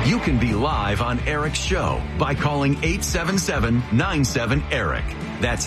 You can be live on Eric's show by calling 877-97-ERIC. That's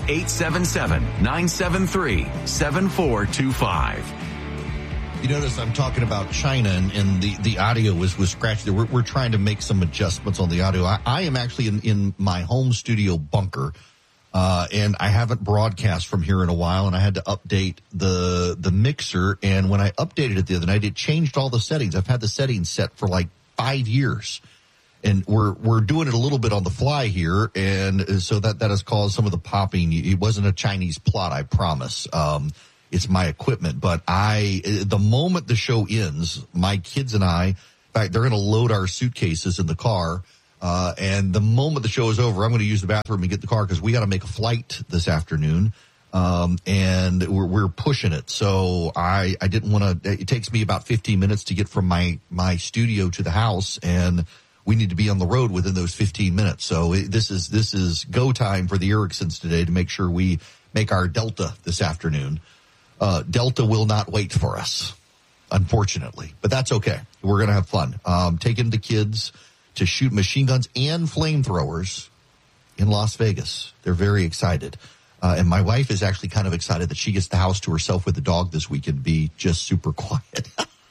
877-973-7425. You notice I'm talking about China and the audio was scratched there. We're trying to make some adjustments on the audio. I am actually in my home studio bunker, and I haven't broadcast from here in a while, and I had to update the mixer. And when I updated it the other night, it changed all the settings. I've had the settings set for like 5 years. And we're doing it a little bit on the fly here, and so that has caused some of the popping. It wasn't a Chinese plot, I promise. It's my equipment. But the moment the show ends, my kids and I, in fact, they're going to load our suitcases in the car. And the moment the show is over, I'm going to use the bathroom and get the car because we got to make a flight this afternoon. And we're pushing it. So I didn't want to, it takes me about 15 minutes to get from my studio to the house, and we need to be on the road within those 15 minutes. So this is go time for the Ericksons today to make sure we make our Delta this afternoon. Delta will not wait for us, unfortunately, but that's okay. We're going to have fun. Taking the kids to shoot machine guns and flamethrowers in Las Vegas. They're very excited. And my wife is actually kind of excited that she gets the house to herself with the dog this week and be just super quiet.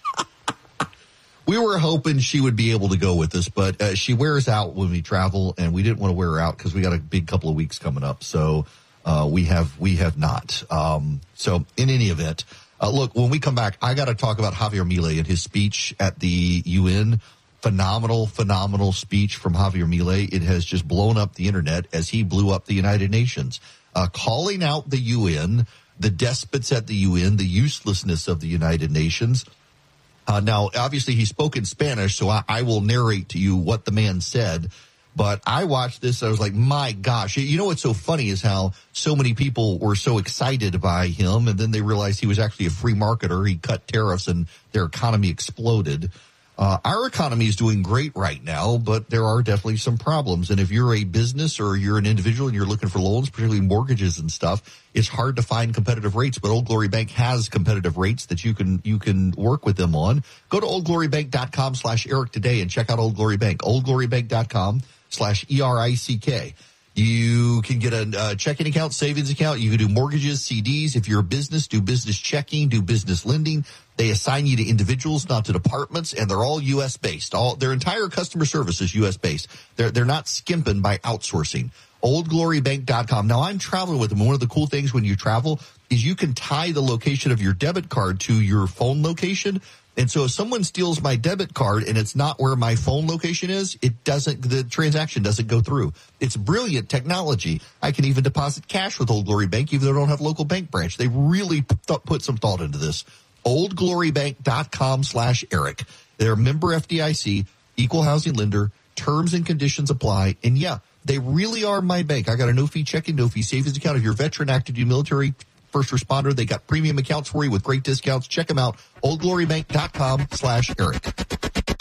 We were hoping she would be able to go with us, but she wears out when we travel, and we didn't want to wear her out because we got a big couple of weeks coming up. So we have not. So in any event, look, when we come back, I got to talk about Javier Milei and his speech at the UN. Phenomenal speech from Javier Milei. It has just blown up the internet as he blew up the United Nations. Calling out the UN, the despots at the UN, the uselessness of the United Nations. Now, obviously, he spoke in Spanish, so I will narrate to you what the man said. But I watched this, I was like, my gosh. You know what's so funny is how so many people were so excited by him, and then they realized he was actually a free marketer. He cut tariffs, and their economy exploded. Our economy is doing great right now, but there are definitely some problems. And if you're a business or you're an individual and you're looking for loans, particularly mortgages and stuff, it's hard to find competitive rates. But Old Glory Bank has competitive rates that you can work with them on. Go to oldglorybank.com/Eric today and check out Old Glory Bank. oldglorybank.com/ERICK. You can get a checking account, savings account. You can do mortgages, CDs. If you're a business, do business checking, do business lending. They assign you to individuals, not to departments, and they're all U.S. based. Their entire customer service is U.S. based. They're not skimping by outsourcing. OldGloryBank.com. Now, I'm traveling with them. One of the cool things when you travel is you can tie the location of your debit card to your phone location. And so if someone steals my debit card and it's not where my phone location is, the transaction doesn't go through. It's brilliant technology. I can even deposit cash with Old Glory Bank, even though I don't have a local bank branch. They really put some thought into this. OldGloryBank.com/Eric. They're a member FDIC, equal housing lender. Terms and conditions apply. And yeah, they really are my bank. I got a no-fee checking, no-fee savings account. If you're a veteran, active duty military, first responder, they got premium accounts for you with great discounts. Check them out. OldGloryBank.com/Eric.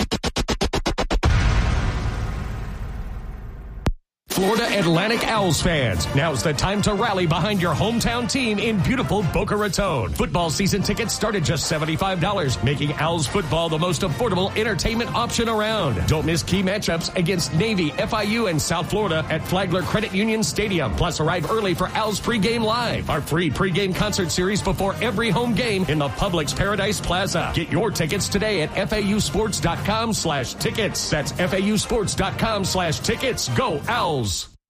Florida Atlantic Owls fans, now's the time to rally behind your hometown team in beautiful Boca Raton. Football season tickets start at just $75, making Owls football the most affordable entertainment option around. Don't miss key matchups against Navy, FIU, and South Florida at Flagler Credit Union Stadium. Plus, arrive early for Owls Pregame Live, our free pregame concert series before every home game in the Publix Paradise Plaza. Get your tickets today at FAUsports.com/tickets. That's FAUsports.com/tickets. Go Owls!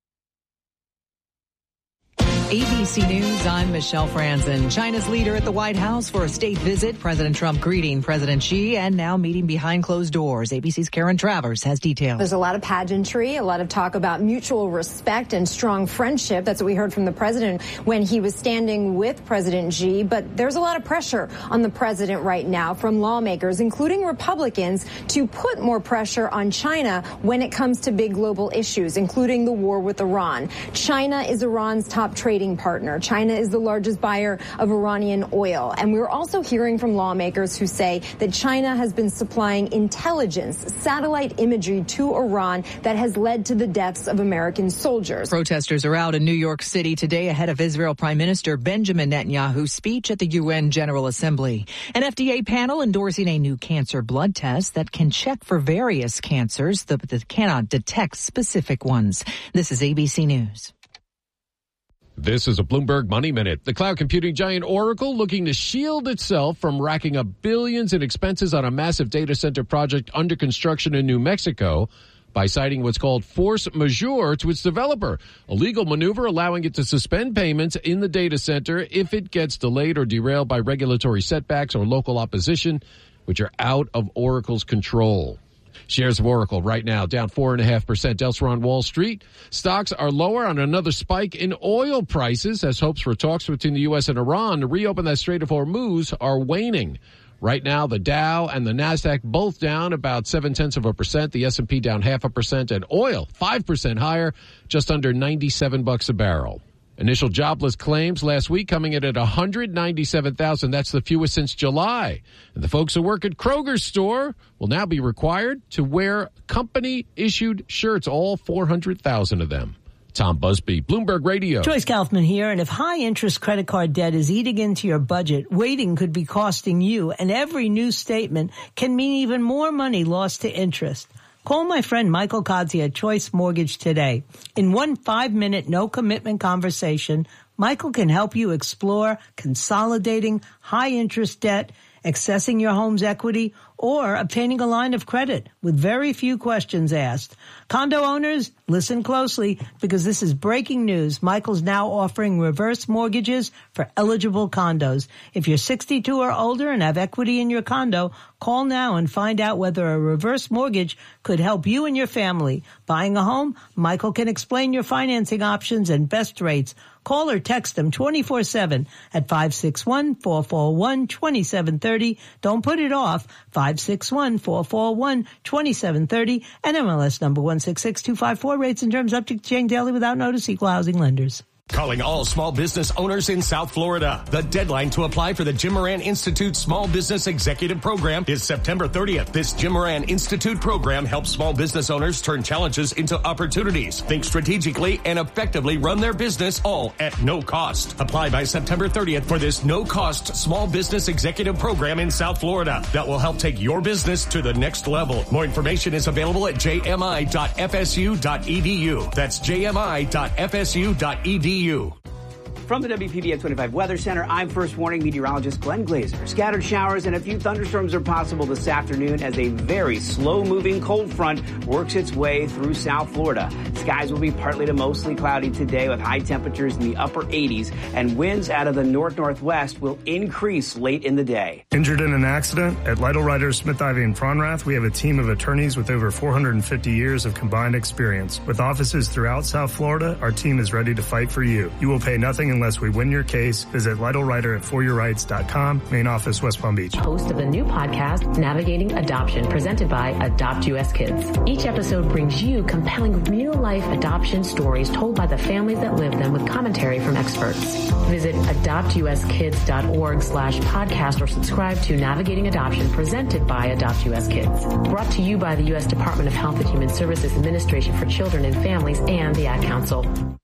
ABC News, I'm Michelle Franzen. China's leader at the White House for a state visit. President Trump greeting President Xi and now meeting behind closed doors. ABC's Karen Travers has details. There's a lot of pageantry, a lot of talk about mutual respect and strong friendship. That's what we heard from the president when he was standing with President Xi. But there's a lot of pressure on the president right now from lawmakers, including Republicans, to put more pressure on China when it comes to big global issues, including the war with Iran. China is Iran's top trading trading partner. China is the largest buyer of Iranian oil. And we're also hearing from lawmakers who say that China has been supplying intelligence, satellite imagery to Iran that has led to the deaths of American soldiers. Protesters are out in New York City today ahead of Israel Prime Minister Benjamin Netanyahu's speech at the UN General Assembly. An FDA panel endorsing a new cancer blood test that can check for various cancers that cannot detect specific ones. This is ABC News. This is a Bloomberg Money Minute. The cloud computing giant Oracle looking to shield itself from racking up billions in expenses on a massive data center project under construction in New Mexico by citing what's called force majeure to its developer, a legal maneuver allowing it to suspend payments in the data center if it gets delayed or derailed by regulatory setbacks or local opposition, which are out of Oracle's control. Shares of Oracle right now down 4.5% elsewhere on Wall Street. Stocks are lower on another spike in oil prices as hopes for talks between the U.S. and Iran to reopen that Strait of Hormuz are waning. Right now, the Dow and the Nasdaq both down about 0.7%. The S&P down 0.5%, and oil 5% higher, just under $97 a barrel. Initial jobless claims last week coming in at 197,000. That's the fewest since July. And the folks who work at Kroger's store will now be required to wear company-issued shirts, all 400,000 of them. Tom Busby, Bloomberg Radio. Joyce Kaufman here. And if high-interest credit card debt is eating into your budget, waiting could be costing you. And every new statement can mean even more money lost to interest. Call my friend Michael Kadzia at Choice Mortgage today. In one 5-minute, no-commitment conversation, Michael can help you explore consolidating high-interest debt, accessing your home's equity, or obtaining a line of credit with very few questions asked. Condo owners, listen closely because this is breaking news. Michael's now offering reverse mortgages for eligible condos. If you're 62 or older and have equity in your condo, call now and find out whether a reverse mortgage could help you and your family. Buying a home? Michael can explain your financing options and best rates. Call or text them 24/7 at 561-441-2730. Don't put it off. 561-441-2730 and MLS number 166254. Rates and terms subject to change daily without notice. Equal housing lenders. Calling all small business owners in South Florida. The deadline to apply for the Jim Moran Institute Small Business Executive Program is September 30th. This Jim Moran Institute program helps small business owners turn challenges into opportunities, think strategically, and effectively run their business, all at no cost. Apply by September 30th for this no-cost Small Business Executive Program in South Florida that will help take your business to the next level. More information is available at jmi.fsu.edu. That's jmi.fsu.edu. From the WPBN 25 Weather Center, I'm First Warning meteorologist Glenn Glazer. Scattered showers and a few thunderstorms are possible this afternoon as a very slow-moving cold front works its way through South Florida. Skies will be partly to mostly cloudy today with high temperatures in the upper 80s, and winds out of the north-northwest will increase late in the day. Injured in an accident? At Lytle Ryder, Smith Ivey, and Fronrath, we have a team of attorneys with over 450 years of combined experience. With offices throughout South Florida, our team is ready to fight for you. You will pay nothing unless we win your case. Visit Lytle Ryder at foryourrights.com. Main office, West Palm Beach. Host of the new podcast, Navigating Adoption, presented by Adopt US Kids. Each episode brings you compelling real-life adoption stories told by the families that live them with commentary from experts. Visit adoptuskids.org/podcast or subscribe to Navigating Adoption, presented by Adopt US Kids. Brought to you by the U.S. Department of Health and Human Services Administration for Children and Families and the Ad Council.